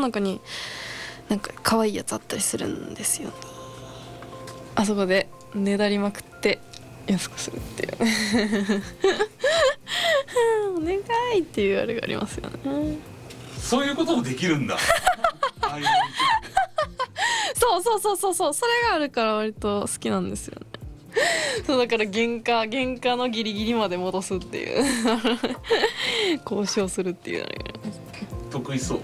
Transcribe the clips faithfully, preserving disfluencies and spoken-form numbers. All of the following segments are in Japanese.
中になんか可愛いやつあったりするんですよね。あそこでねだりまくって安くするっていうお願いっていうあれがありますよね。 そういうこともできるんだああいうそうそうそうそうそう、それがあるから割と好きなんですよね。そうだから原価原価のギリギリまで戻すっていう交渉するっていうのが得意そう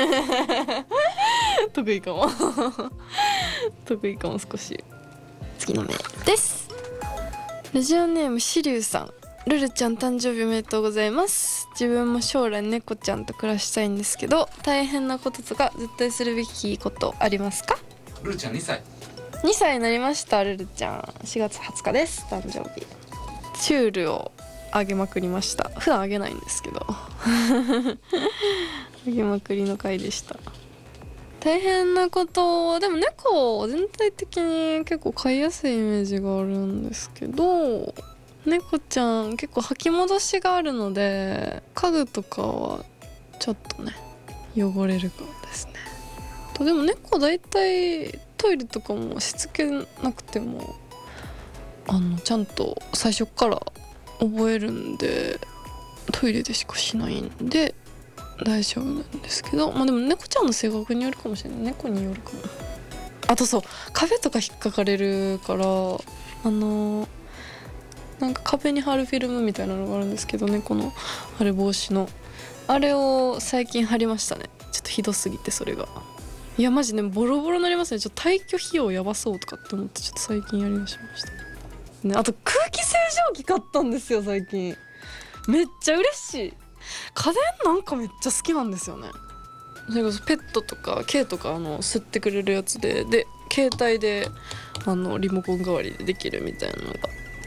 得意かも得意かも少し。次のメールです。ラジオネームしりゅうさん、ルルちゃん誕生日おめでとうございます。自分も将来猫ちゃんと暮らしたいんですけど、大変なこととか絶対するべきことありますか？ ルルちゃんにさいにさいになりました。ルルちゃんしがつはつかです誕生日。チュールをあげまくりました。普段あげないんですけどあげまくりの回でした。大変なことでも猫全体的に結構飼いやすいイメージがあるんですけど、猫ちゃん結構吐き戻しがあるので家具とかはちょっとね汚れるかもですね。とでも猫大体トイレとかもしつけなくてもあのちゃんと最初から覚えるんで、トイレでしかしないんで大丈夫なんですけど、まあでも猫ちゃんの性格によるかもしれない。猫によるかも。あとそう壁とか引っかかれるから、あのなんか壁に貼るフィルムみたいなのがあるんですけど、猫のあれ防止のあれを最近貼りましたね。ちょっとひどすぎてそれが、いやマジねボロボロになりますね。ちょっと退去費用やばそうとかって思ってちょっと最近やりだしましたね。あと空気清浄機買ったんですよ最近。めっちゃ嬉しい。家電なんかめっちゃ好きなんですよね。それこそペットとか毛とかあの吸ってくれるやつで、で携帯であのリモコン代わりでできるみたいなのがあって、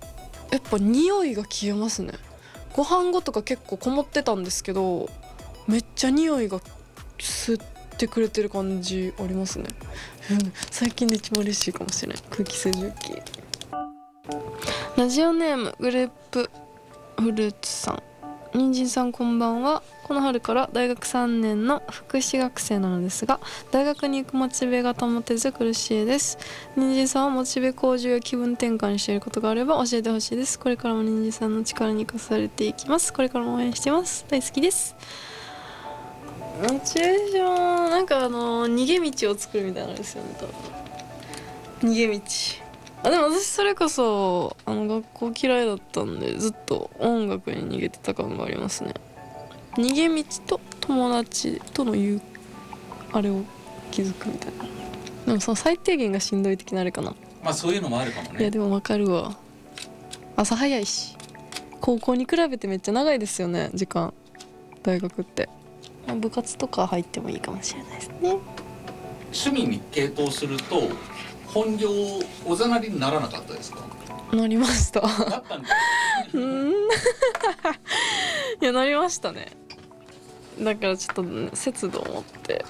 やっぱ匂いが消えますね。ご飯後とか結構こもってたんですけど、めっちゃ匂いが吸ってくれてる感じありますね、うん、最近で一番嬉しいかもしれない、空気清浄機。ラジオネームグレープフルーツさん、人参さんこんばんは。この春から大学さんねんの福祉学生なのですが、大学に行くモチベが保てず苦しいです。人参さんはモチベ向上や気分転換にしていることがあれば教えてほしいです。これからも人参さんの力に生かされていきます。これからも応援してます。大好きです。モチベーションなんかあの逃げ道を作るみたいなんですよね、多分。逃げ道。あでも私それこそあの学校嫌いだったんでずっと音楽に逃げてた感がありますね。逃げ道と友達との言うあれを築くみたいな。でもその最低限がしんどい的なあれかな。 まあそういうのもあるかもね。 いやでもわかるわ。朝早いし高校に比べてめっちゃ長いですよね時間、大学って。部活とか入ってもいいかもしれないですね。 趣味に傾倒すると本業おざなりにならなかったですか？ なりましたなったんだうんいやなりましたね。だからちょっと節度を持って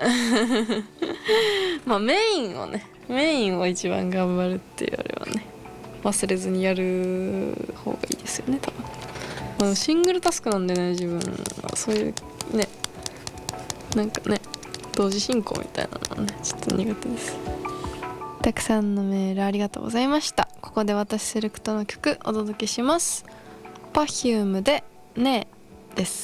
まあメインをねメインを一番頑張るっていうあれはね忘れずにやる方がいいですよね多分。まあ、シングルタスクなんでね自分はそういうねなんかね同時進行みたいなのはねちょっと苦手です。たくさんのメールありがとうございました。ここで私セレクトの曲お届けします。 Perfume でねえです。